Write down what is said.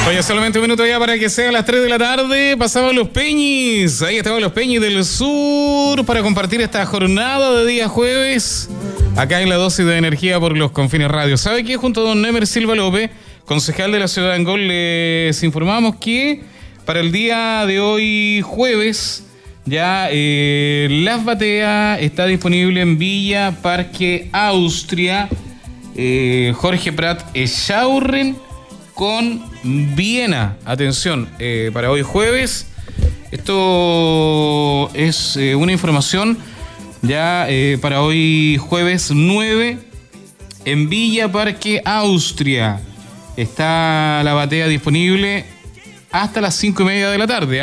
Oye, solamente un minuto ya para que sea las 3 de la tarde. Pasaban los Peñis. Ahí estaban los Peñis del Sur para compartir esta jornada de día jueves. Acá en la dosis de energía por los Confines Radio. ¿Sabe qué? Junto a don Nemer Silva López, concejal de la ciudad de Angol, les informamos que para el día de hoy jueves ya Las Bateas está disponible en Villa Parque Austria, Jorge Prat Echaurren con Viena. Atención, para hoy jueves. Esto es una información ya para hoy jueves 9 en Villa Parque Austria. Está la batea disponible hasta las 5:30 de la tarde.